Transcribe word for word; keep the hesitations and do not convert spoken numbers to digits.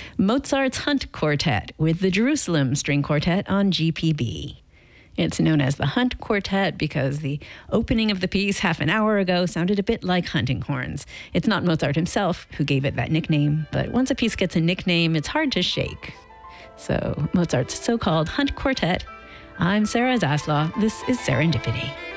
Mozart's Hunt Quartet with the Jerusalem String Quartet on G P B. It's known as the Hunt Quartet because the opening of the piece half an hour ago sounded a bit like hunting horns. It's not Mozart himself who gave it that nickname, but once a piece gets a nickname, it's hard to shake. So Mozart's so-called Hunt Quartet. I'm Sarah Zaslaw. This is Serendipity.